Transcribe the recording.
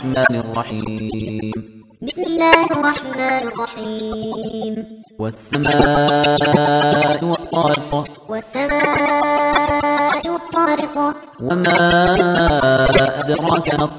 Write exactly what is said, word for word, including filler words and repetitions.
الرحمن الرحيم بسم الله الرحمن الرحيم والسماء والطارق والسماء والطارق وما أدراك ما